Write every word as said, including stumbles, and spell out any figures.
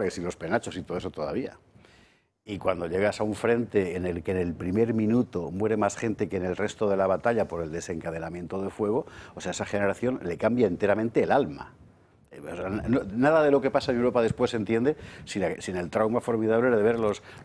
y los penachos y todo eso todavía. Y cuando llegas a un frente en el que en el primer minuto muere más gente que en el resto de la batalla por el desencadenamiento de fuego, o sea, esa generación le cambia enteramente el alma. O sea, no, nada de lo que pasa en Europa después se entiende sin, sin el trauma formidable de ver los,